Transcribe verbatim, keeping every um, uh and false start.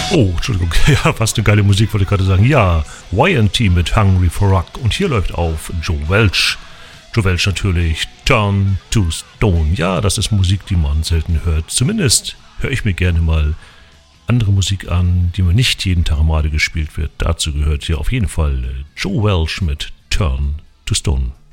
Oh, Entschuldigung, ja, fast eine geile Musik, wollte ich gerade sagen. Ja, Y and T mit Hungry for Rock und hier läuft auf Joe Welch. Joe Welch natürlich, Turn to Stone. Ja, das ist Musik, die man selten hört. Zumindest höre ich mir gerne mal andere Musik an, die mir nicht jeden Tag am Radio gespielt wird. Dazu gehört hier auf jeden Fall Joe Welch mit Turn to Stone.